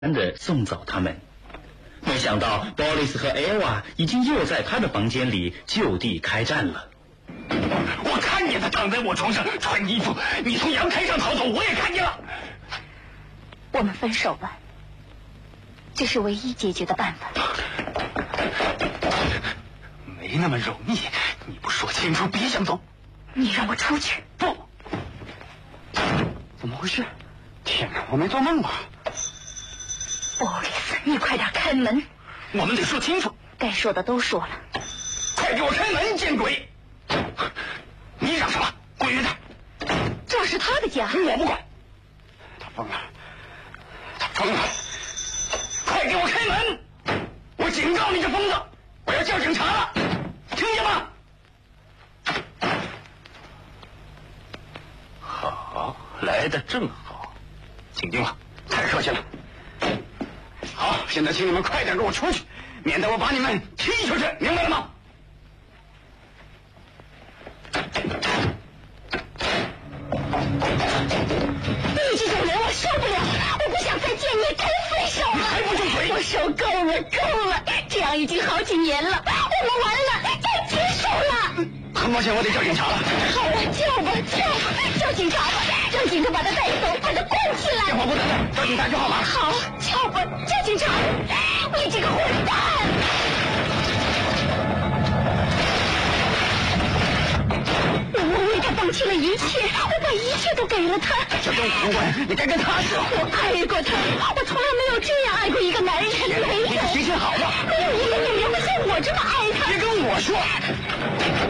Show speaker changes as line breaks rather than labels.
的送走他们。没想到鲍里斯和艾娃已经又在他的房间里就地开战了。
我看见他躺在我床上穿衣服，你从阳台上逃走，我也看见了。
我们分手吧，这是唯一解决的办法。
没那么容易，你不说清楚，别想走。
你让我出去！
不，怎么回事？天哪，我没做梦吧？
鲍里斯，你快点开门！
我们得说清楚。
该说的都说了。
快给我开门，见鬼！你嚷什么？滚远点！
这是他的家。
我不管。他疯了！他疯了！快给我开门！我警告你这疯子，我要叫警察了，听见吗？好，来的正好，请进吧。太客气了。好，现在请你们快点给我出去，免得我把你们踢出去，明白了吗？
你这种人我受不了，我不想再见你，干分手了！
你还不住嘴！
我受够了，够了！这样已经好几年了，我们完了，该结束了。
很抱歉，我得叫警察了。
好了，叫警察吧，让警察把他带走，把他关起来。
电话不能带，叫警察就好了。
好，叫吧，叫警察！你这个混蛋！我为他放弃了一切，我把一切都给了他。
这跟我无关，你该跟他说。
我爱过他，我从来没有这样爱过一个男人，没有。
你脾气好吗？
没有一个女人会像我这么爱他。
别跟我说。